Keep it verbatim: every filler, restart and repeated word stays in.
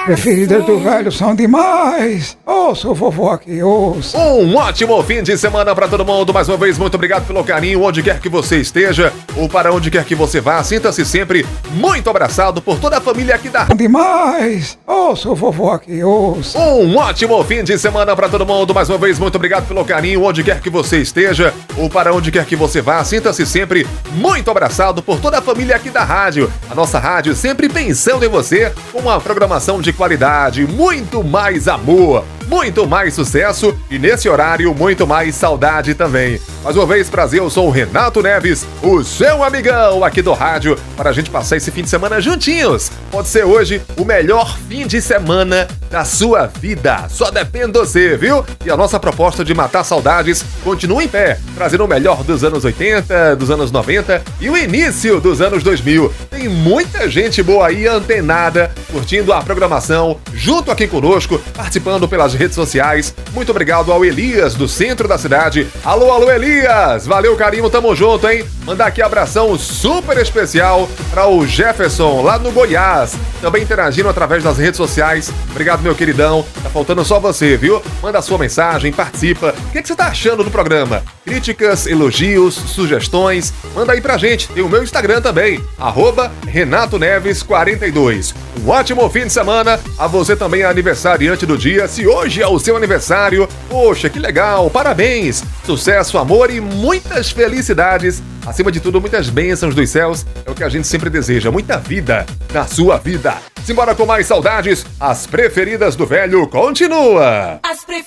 preferidas do velho são demais. Ouça o vovô aqui, ouça. Um ótimo fim de semana pra todo mundo. Mais uma vez, muito obrigado pelo carinho, onde quer que você esteja ou para onde quer que você vá. Sinta-se sempre muito abraçado por toda a família aqui da... Demais. Ouça o vovô aqui, ouça. Um ótimo fim de semana pra todo mundo. Mais uma vez, muito obrigado pelo carinho, onde quer que você esteja ou para onde quer que você vá. Sinta-se sempre muito abraçado por toda a família aqui da rádio. A nossa rádio sempre pensando em você, com uma programação de qualidade, muito mais amor, muito mais sucesso e nesse horário muito mais saudade também. Mais uma vez, prazer, eu sou o Renato Neves, o seu amigão aqui do rádio, para a gente passar esse fim de semana juntinhos. Pode ser hoje o melhor fim de semana da sua vida, só depende de você, viu? E a nossa proposta de matar saudades continua em pé, trazendo o melhor dos anos oitenta, dos anos noventa e o início dos anos dois mil. Tem muita gente boa aí antenada, curtindo a programação, junto aqui conosco, participando pelas redes sociais. Muito obrigado ao Elias, do centro da cidade. Alô, alô, Elias! Valeu, carinho, tamo junto, hein? Mandar aqui abração super especial para o Jefferson, lá no Goiás, também interagindo através das redes sociais. Obrigado, meu queridão. Tá faltando só você, viu? Manda a sua mensagem, participa. O que, que você tá achando do programa? Críticas, elogios, sugestões? Manda aí pra gente. Tem o meu Instagram também, arroba Renato Neves quarenta e dois. Um ótimo fim de semana. A você também é aniversariante do dia. Se hoje é o seu aniversário, poxa, que legal, parabéns. Sucesso, amor e muitas felicidades. Acima de tudo, muitas bênçãos dos céus. É o que a gente sempre deseja. Muita vida na sua vida. Simbora com mais saudades. As preferidas do velho continua. As